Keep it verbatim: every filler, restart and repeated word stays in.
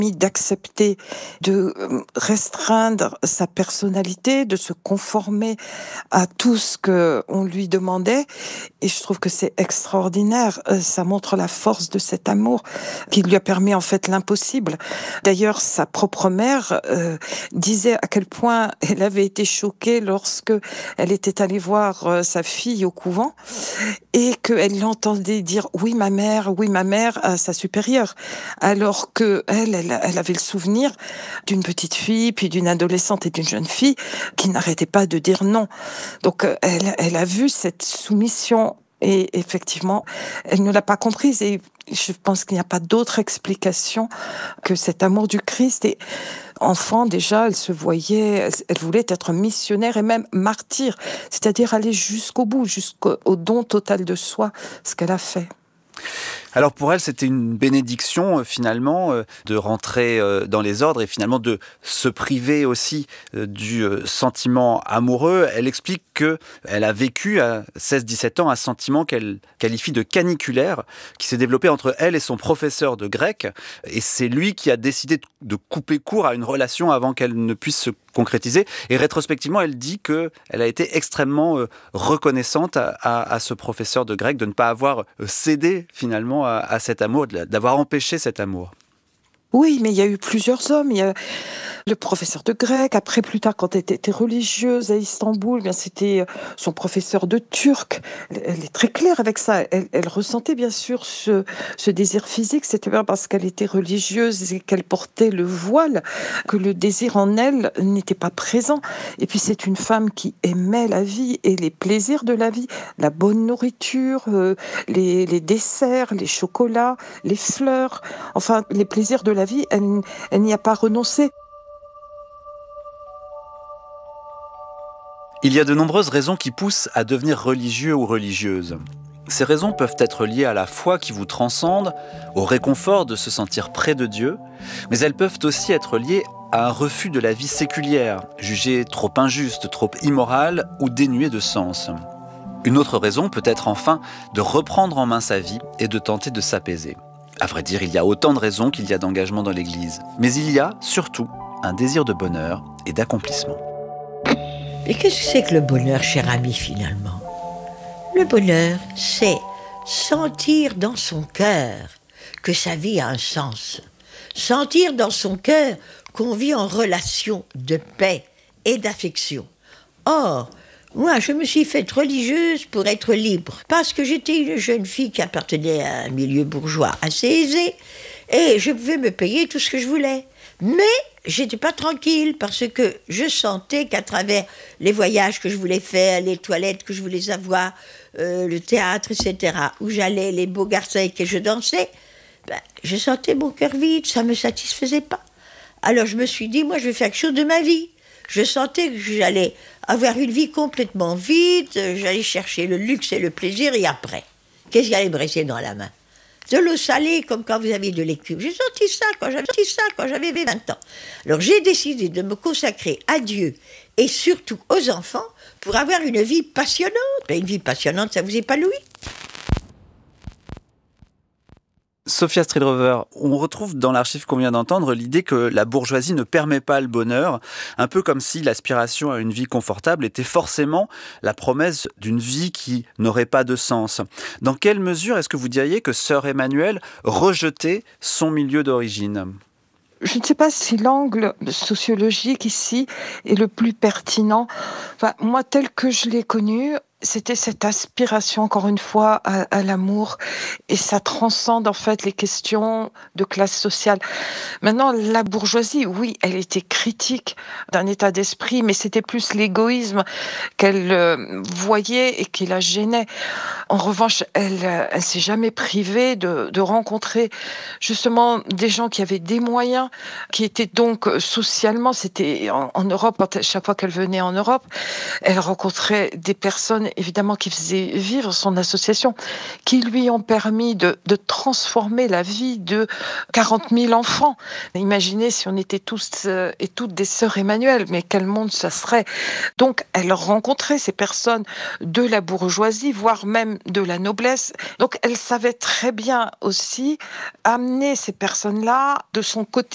d'accepter, de euh, restreindre sa personnalité, de se conformer à tout ce qu'on lui demandait. Et je trouve que c'est extraordinaire. Euh, Ça montre la force de cet amour qui lui a permis en fait l'impossible. D'ailleurs, sa propre mère euh, disait à quel point elle avait été choquée lorsque elle était allée voir euh, sa fille au couvent et qu'elle l'entendait dire oui ma mère, oui ma mère à sa supérieure, alors que elle, elle, elle avait le souvenir d'une petite fille, puis d'une adolescente et d'une jeune fille qui n'arrêtait pas de dire non. Donc euh, elle, elle a vu cette soumission et effectivement, elle ne l'a pas comprise et je pense qu'il n'y a pas d'autre explication que cet amour du Christ. Et enfant, déjà, elle se voyait, elle, elle voulait être missionnaire et même martyr, c'est-à-dire aller jusqu'au bout, jusqu'au au don total de soi, ce qu'elle a fait. Alors pour elle, c'était une bénédiction euh, finalement euh, de rentrer euh, dans les ordres et finalement de se priver aussi euh, du euh, sentiment amoureux. Elle explique qu'elle a vécu à seize dix-sept ans un sentiment qu'elle qualifie de caniculaire qui s'est développé entre elle et son professeur de grec. Et c'est lui qui a décidé de couper court à une relation avant qu'elle ne puisse se concrétiser. Et rétrospectivement, elle dit qu'elle a été extrêmement euh, reconnaissante à, à, à ce professeur de grec de ne pas avoir cédé finalement à, à cet amour, d'avoir empêché cet amour. Oui, mais il y a eu plusieurs hommes. Il y a le professeur de grec. Après, plus tard, quand elle était religieuse à Istanbul, eh bien c'était son professeur de turc. Elle, elle est très claire avec ça. Elle, elle ressentait bien sûr ce, ce désir physique. C'était bien parce qu'elle était religieuse et qu'elle portait le voile que le désir en elle n'était pas présent. Et puis c'est une femme qui aimait la vie et les plaisirs de la vie, la bonne nourriture, euh, les, les desserts, les chocolats, les fleurs, enfin les plaisirs de la vie. Elle, elle n'y a pas renoncé. Il y a de nombreuses raisons qui poussent à devenir religieux ou religieuse. Ces raisons peuvent être liées à la foi qui vous transcende, au réconfort de se sentir près de Dieu, mais elles peuvent aussi être liées à un refus de la vie séculière, jugée trop injuste, trop immorale ou dénuée de sens. Une autre raison peut être enfin de reprendre en main sa vie et de tenter de s'apaiser. À vrai dire, il y a autant de raisons qu'il y a d'engagement dans l'Église, mais il y a surtout un désir de bonheur et d'accomplissement. Mais qu'est-ce que c'est que le bonheur, cher ami, finalement ? Le bonheur, c'est sentir dans son cœur que sa vie a un sens. Sentir dans son cœur qu'on vit en relation de paix et d'affection. Or, moi, je me suis faite religieuse pour être libre, parce que j'étais une jeune fille qui appartenait à un milieu bourgeois assez aisé, et je pouvais me payer tout ce que je voulais. Mais j'étais pas tranquille parce que je sentais qu'à travers les voyages que je voulais faire, les toilettes que je voulais avoir, euh, le théâtre, et cetera, où j'allais, les beaux garçons avec qui je dansais, ben, je sentais mon cœur vide, ça me satisfaisait pas. Alors je me suis dit, moi je vais faire quelque chose de ma vie. Je sentais que j'allais avoir une vie complètement vide, j'allais chercher le luxe et le plaisir, et après, qu'est-ce qui allait me rester dans la main ? De l'eau salée, comme quand vous avez de l'écume. J'ai senti ça quand j'avais senti ça quand j'avais vingt ans. Alors j'ai décidé de me consacrer à Dieu et surtout aux enfants pour avoir une vie passionnante. Mais une vie passionnante, ça vous épanouit. Sophia Stridrover, on retrouve dans l'archive qu'on vient d'entendre l'idée que la bourgeoisie ne permet pas le bonheur, un peu comme si l'aspiration à une vie confortable était forcément la promesse d'une vie qui n'aurait pas de sens. Dans quelle mesure est-ce que vous diriez que sœur Emmanuelle rejetait son milieu d'origine ? Je ne sais pas si l'angle sociologique ici est le plus pertinent. Enfin, moi, tel que je l'ai connu, c'était cette aspiration, encore une fois, à, à l'amour, et ça transcende en fait les questions de classe sociale. Maintenant, la bourgeoisie, oui, elle était critique d'un état d'esprit, mais c'était plus l'égoïsme qu'elle euh, voyait et qui la gênait. En revanche, elle, euh, elle s'est jamais privée de, de rencontrer justement des gens qui avaient des moyens, qui étaient donc euh, socialement, c'était en, en Europe, quand, chaque fois qu'elle venait en Europe, elle rencontrait des personnes évidemment qui faisaient vivre son association, qui lui ont permis de, de transformer la vie de quarante mille enfants. Imaginez si on était tous euh, et toutes des sœurs Emmanuel, mais quel monde ça serait. Donc elle rencontrait ces personnes de la bourgeoisie, voire même de la noblesse. Donc elle savait très bien aussi amener ces personnes-là de son côté.